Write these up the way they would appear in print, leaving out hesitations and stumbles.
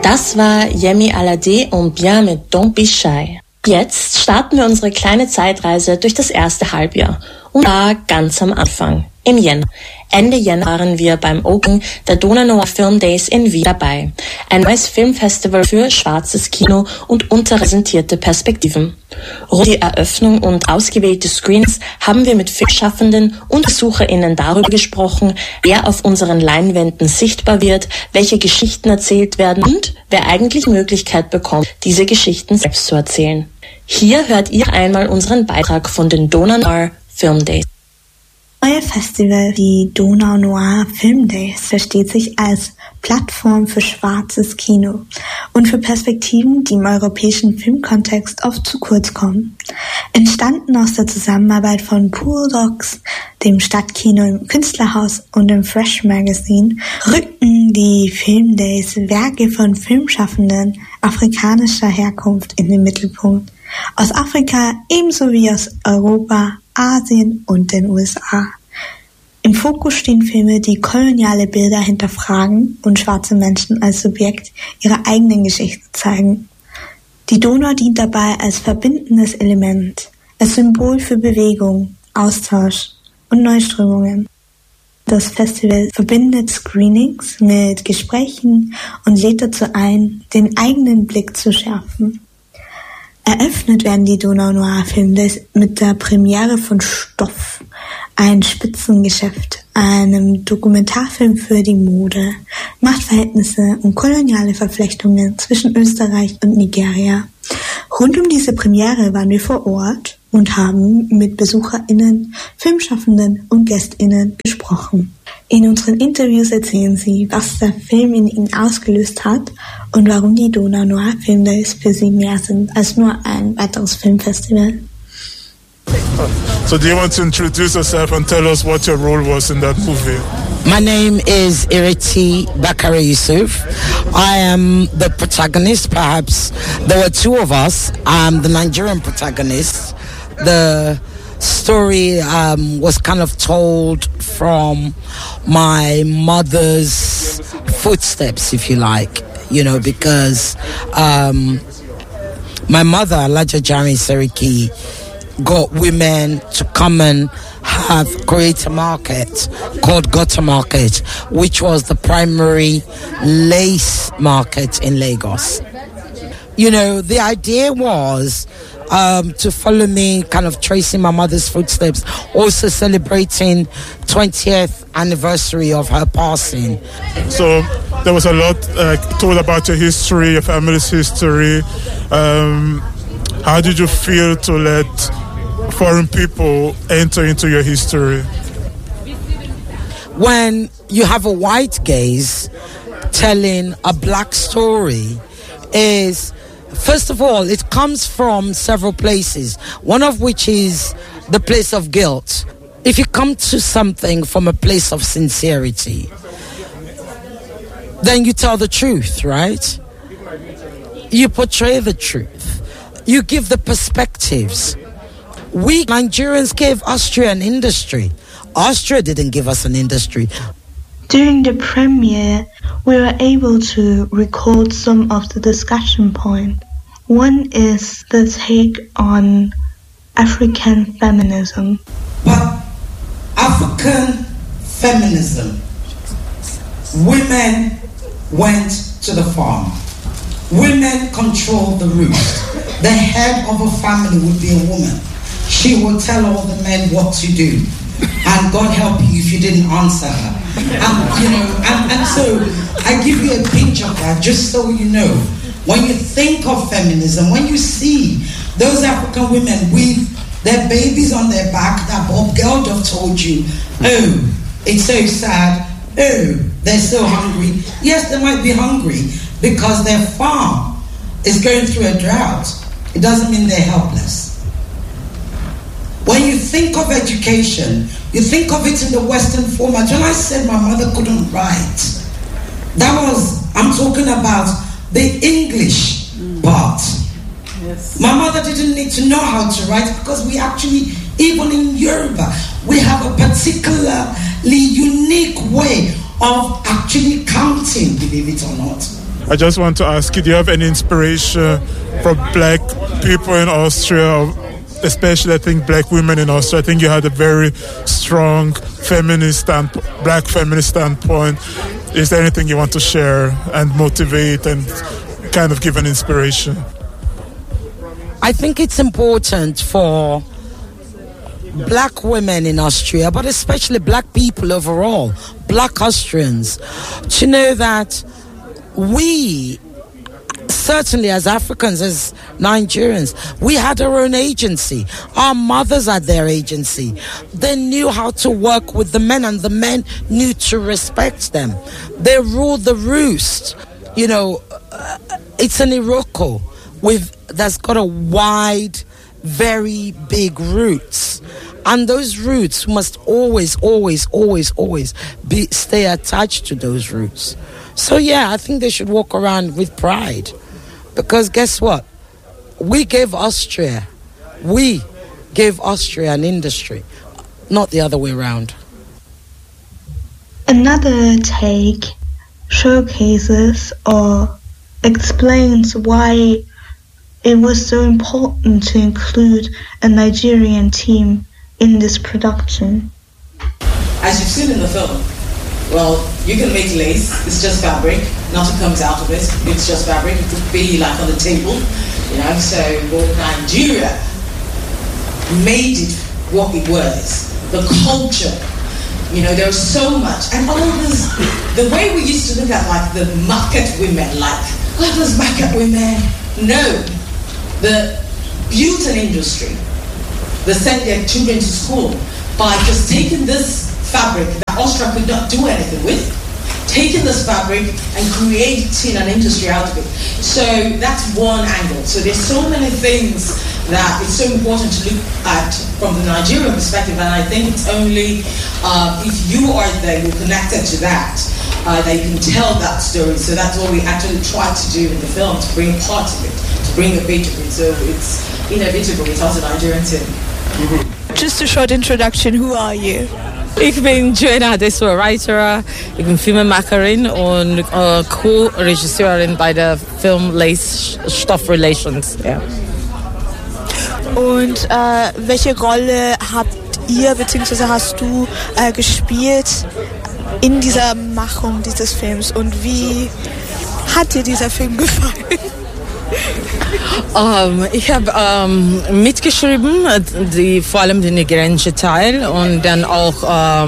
Das war Yemi Alade und Bien mit Don't Be Shy. Jetzt starten wir unsere kleine Zeitreise durch das erste Halbjahr. Und da ganz am Anfang, im Jänner. Ende Jänner waren wir beim Opening der Dona Noir Film Days in Wien dabei. Ein neues Filmfestival für schwarzes Kino und unterrepräsentierte Perspektiven. Rund um die Eröffnung und ausgewählte Screens haben wir mit Filmschaffenden und BesucherInnen darüber gesprochen, wer auf unseren Leinwänden sichtbar wird, welche Geschichten erzählt werden und wer eigentlich die Möglichkeit bekommt, diese Geschichten selbst zu erzählen. Hier hört ihr einmal unseren Beitrag von den Dona Noir Film Days. Euer Festival, die Dona Noir Film Days, versteht sich als Plattform für schwarzes Kino und für Perspektiven, die im europäischen Filmkontext oft zu kurz kommen. Entstanden aus der Zusammenarbeit von Pool Docs, dem Stadtkino im Künstlerhaus und dem Fresh Magazine, rückten die Film Days Werke von Filmschaffenden afrikanischer Herkunft in den Mittelpunkt. Aus Afrika ebenso wie aus Europa, Asien und den USA. Im Fokus stehen Filme, die koloniale Bilder hinterfragen und schwarze Menschen als Subjekt ihrer eigenen Geschichte zeigen. Die Donau dient dabei als verbindendes Element, als Symbol für Bewegung, Austausch und Neuströmungen. Das Festival verbindet Screenings mit Gesprächen und lädt dazu ein, den eigenen Blick zu schärfen. Eröffnet werden die Dona Noir Film Days mit der Premiere von Stoff, ein Spitzengeschäft, einem Dokumentarfilm für die Mode, Machtverhältnisse und koloniale Verflechtungen zwischen Österreich und Nigeria. Rund um diese Premiere waren wir vor Ort und haben mit BesucherInnen, Filmschaffenden und GästInnen gesprochen. In unseren Interviews erzählen sie, was der Film in ihnen ausgelöst hat und warum die Dona Noir Film Days für sie mehr sind als nur ein weiteres Filmfestival. So do you want to introduce yourself and tell us what your role was in that movie? My name is Ireti Bakari Yusuf. I am the protagonist, perhaps. There were two of us. I'm the Nigerian protagonist. The story was kind of told from my mother's footsteps, if you like, you know, because my mother, Alaja Jami Seriki, got women to come and create a market called Gota Market, which was the primary lace market in Lagos. You know, the idea was to follow me, kind of tracing my mother's footsteps, also celebrating 20th anniversary of her passing. So there was a lot told about your history, your family's history. How did you feel to let foreign people enter into your history? When you have a white gaze telling a black story, is first of all, it comes from several places, one of which is the place of guilt. If you come to something from a place of sincerity, then you tell the truth, right? You portray the truth. You give the perspectives. We Nigerians gave Austria an industry. Austria didn't give us an industry. During the premiere, we were able to record some of the discussion points. One is the take on African feminism. But African feminism, women went to the farm. Women controlled the roost. The head of a family would be a woman. She would tell all the men what to do. And God help you if you didn't answer her. And so I give you a pinch of that just so you know. When you think of feminism, when you see those African women with their babies on their back, that Bob Geldof told you, oh, it's so sad, oh, they're so hungry. Yes, they might be hungry because their farm is going through a drought. It doesn't mean they're helpless. When you think of education, you think of it in the Western format. When I said my mother couldn't write, I'm talking about the English part. Yes. My mother didn't need to know how to write because we actually, even in Yoruba, we have a particularly unique way of actually counting, believe it or not. I just want to ask you, do you have any inspiration from black people in Austria, especially I think black women in Austria? I think you had a very strong black feminist standpoint. Is there anything you want to share and motivate and kind of give an inspiration? I think it's important for black women in Austria, but especially black people overall, black Austrians, to know that we, certainly as Africans, as Nigerians, we had our own agency. Our mothers had their agency. They knew how to work with the men, and the men knew to respect them. They ruled the roost. You know, it's an Iroko that's got a wide, very big roots. And those roots must always stay attached to those roots. So yeah, I think they should walk around with pride. Because guess what? We gave Austria an industry, not the other way around. Another take showcases or explains why it was so important to include a Nigerian team in this production. As you've seen in the film, well, you can make lace, it's just fabric, nothing comes out of it, it's just fabric, it could be like on the table, you know, so Nigeria made it what it was, the culture, you know, there's so much, and all this, the way we used to look at like the market women, like, oh, those market women, no, the beauty industry, they sent their children to school by just taking this fabric that Austria could not do anything with, taking this fabric and creating an industry out of it. So that's one angle. So there's so many things that it's so important to look at from the Nigerian perspective, and I think it's only if you are there, you're connected to that, that you can tell that story. So that's what we actually try to do in the film, to bring part of it, to bring a bit of it. So it's inevitable without a Nigerian team. Just a short introduction, who are you? Ich bin Joanna Adesu-Reiterer, ich bin Filmemacherin und Co-Regisseurin bei der Film Lace Stoff Relations. Ja. Und welche Rolle habt ihr bzw. hast du gespielt in dieser Machung dieses Films, und wie hat dir dieser Film gefallen? Ich habe mitgeschrieben, vor allem den nigerianischen Teil, und dann auch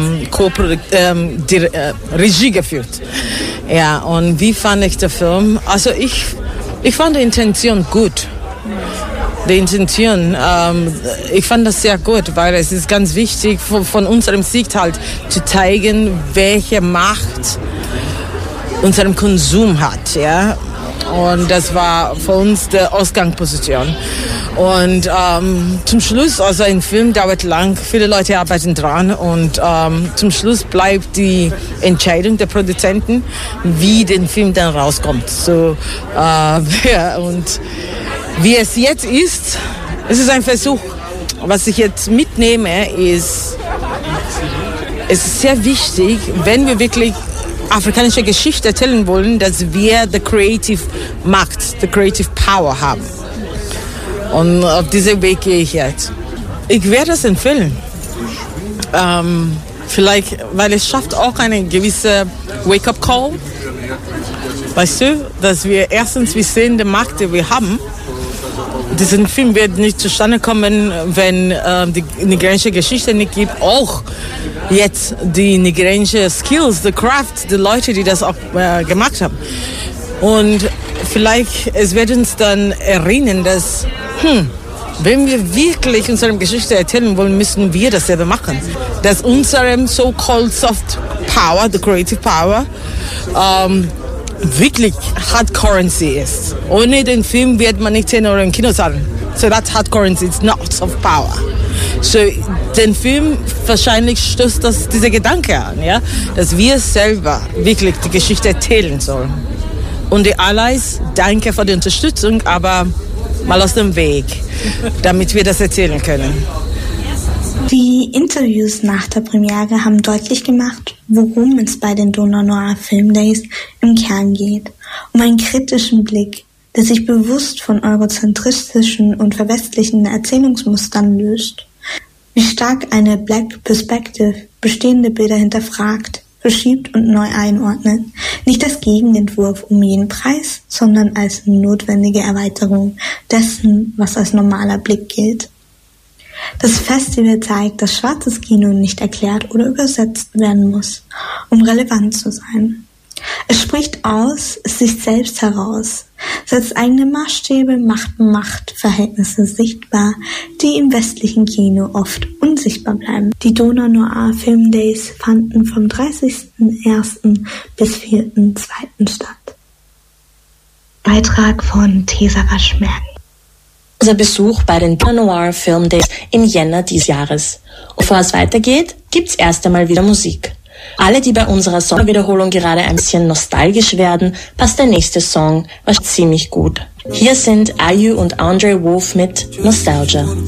die Regie geführt. Ja, und wie fand ich den Film? Also ich fand die Intention gut. Die Intention, ich fand das sehr gut, weil es ist ganz wichtig von unserem Sicht halt zu zeigen, welche Macht unserem Konsum hat, ja. Und das war für uns die Ausgangsposition. Und zum Schluss, also ein Film dauert lang, viele Leute arbeiten dran, und zum Schluss bleibt die Entscheidung der Produzenten, wie der Film dann rauskommt. So, ja, und wie es jetzt ist, es ist ein Versuch. Was ich jetzt mitnehme, ist, es ist sehr wichtig, wenn wir wirklich afrikanische Geschichte erzählen wollen, dass wir die Creative Macht, die Creative Power haben. Und auf diesem Weg gehe ich jetzt. Ich werde es empfehlen. Vielleicht, weil es schafft auch eine gewisse Wake-up-Call. Weißt du, dass wir erstens, wir sehen die Macht, die wir haben. Diesen Film wird nicht zustande kommen, wenn die nigerianische Geschichte nicht gibt. Auch jetzt die nigerianische Skills, the Craft, die Leute, die das auch gemacht haben. Und vielleicht, es wird uns dann erinnern, dass, wenn wir wirklich unsere Geschichte erzählen wollen, müssen wir das selber machen. Dass unserem so-called Soft Power, the Creative Power, wirklich Hard Currency ist. Ohne den Film wird man nicht 10 Euro im Kino zahlen. So that's Hard Currency, it's not Soft Power. So, den Film wahrscheinlich stößt dieser Gedanke an, ja, dass wir selber wirklich die Geschichte erzählen sollen. Und die Allies, danke für die Unterstützung, aber mal aus dem Weg, damit wir das erzählen können. Die Interviews nach der Premiere haben deutlich gemacht, worum es bei den Donau Noir Film Days im Kern geht. um einen kritischen Blick, der sich bewusst von eurozentristischen und verwestlichen Erzählungsmustern löst. Wie stark eine Black Perspective bestehende Bilder hinterfragt, verschiebt und neu einordnet. Nicht als Gegenentwurf um jeden Preis, sondern als notwendige Erweiterung dessen, was als normaler Blick gilt. Das Festival zeigt, dass schwarzes Kino nicht erklärt oder übersetzt werden muss, um relevant zu sein. Es spricht aus sich selbst heraus, setzt eigene Maßstäbe, macht Machtverhältnisse sichtbar, die im westlichen Kino oft unsichtbar bleiben. Die Donau Noir Film Days fanden vom 30.01. bis 4.02. statt. Beitrag von Tesara Schmerz. Unser Besuch bei den Donau Noir Film Days im Jänner dieses Jahres. Und bevor es weitergeht, gibt's erst einmal wieder Musik. Alle, die bei unserer Sommerwiederholung gerade ein bisschen nostalgisch werden, passt der nächste Song, was ziemlich gut. Hier sind IU und Andre Wolf mit Nostalgia.